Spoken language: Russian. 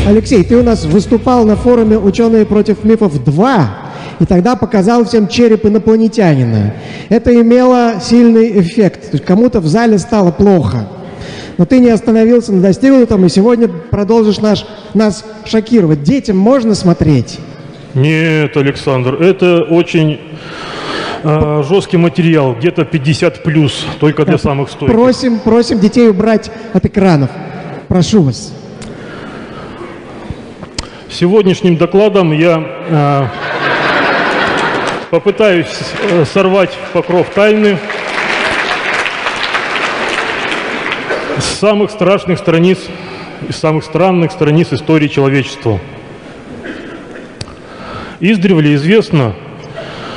Алексей, ты у нас выступал на форуме «Ученые против мифов 2», и тогда показал всем череп инопланетянина. Это имело сильный эффект. То есть кому-то в зале стало плохо. Но ты не остановился на достигнутом, и сегодня продолжишь нас шокировать. Детям можно смотреть? Нет, Александр, это очень жесткий материал, где-то 50+, только для самых стойких. Просим детей убрать от экранов. Прошу вас. Сегодняшним докладом я попытаюсь сорвать покров тайны с самых страшных страниц, из самых странных страниц истории человечества. Издревле известно,